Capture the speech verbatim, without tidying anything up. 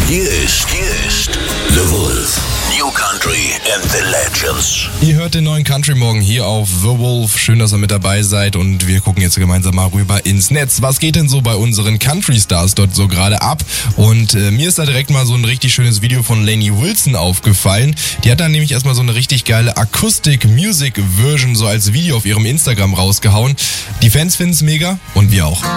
Hier ist, hier ist The Wolf. New Country and the Legends. Ihr hört den neuen Country Morgen hier auf The Wolf. Schön, dass ihr mit dabei seid und wir gucken jetzt gemeinsam mal rüber ins Netz. Was geht denn so bei unseren Country Stars dort so gerade ab? Und äh, mir ist da direkt mal so ein richtig schönes Video von Lainey Wilson aufgefallen. Die hat dann nämlich erstmal so eine richtig geile Akustik-Music-Version so als Video auf ihrem Instagram rausgehauen. Die Fans finden es mega und wir auch.